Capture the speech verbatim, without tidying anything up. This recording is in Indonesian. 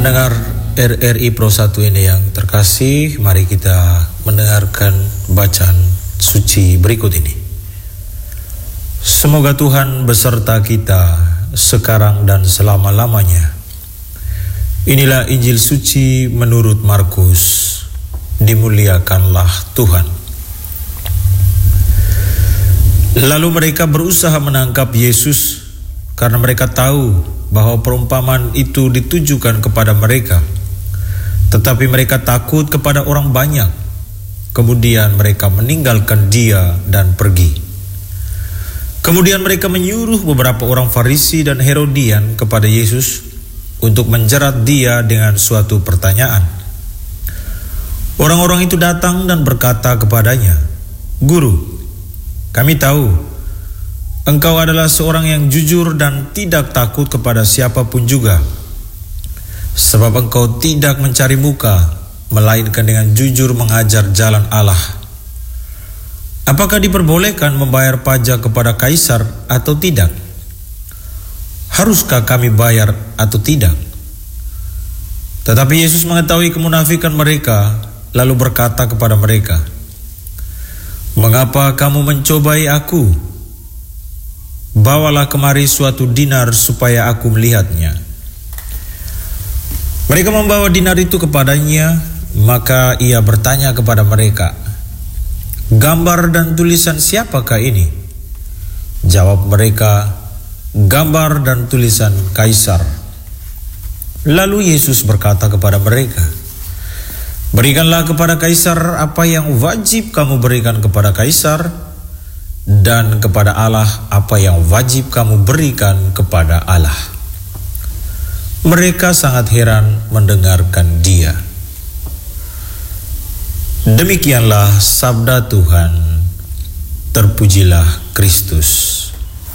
Pendengar R R I Pro satu ini yang terkasih, mari kita mendengarkan bacaan suci berikut ini. Semoga Tuhan beserta kita sekarang dan selama-lamanya. Inilah Injil suci menurut Markus. Dimuliakanlah Tuhan. Lalu mereka berusaha menangkap Yesus karena mereka tahu bahwa perumpamaan itu ditujukan kepada mereka. Tetapi mereka takut kepada orang banyak. Kemudian mereka meninggalkan dia dan pergi. Kemudian mereka menyuruh beberapa orang Farisi dan Herodian kepada Yesus untuk menjerat dia dengan suatu pertanyaan. Orang-orang itu datang dan berkata kepadanya, "Guru, kami tahu Engkau adalah seorang yang jujur dan tidak takut kepada siapapun juga. Sebab engkau tidak mencari muka, melainkan dengan jujur mengajar jalan Allah. Apakah diperbolehkan membayar pajak kepada Kaisar atau tidak? Haruskah kami bayar atau tidak?" Tetapi Yesus mengetahui kemunafikan mereka, lalu berkata kepada mereka, "Mengapa kamu mencobai aku? Bawalah kemari suatu dinar supaya aku melihatnya." Mereka membawa dinar itu kepadanya, maka ia bertanya kepada mereka, "Gambar dan tulisan siapakah ini?" Jawab mereka, "Gambar dan tulisan Kaisar." Lalu Yesus berkata kepada mereka, "Berikanlah kepada Kaisar apa yang wajib kamu berikan kepada Kaisar, dan kepada Allah apa yang wajib kamu berikan kepada Allah." Mereka sangat heran mendengarkan dia. Demikianlah sabda Tuhan. Terpujilah Kristus.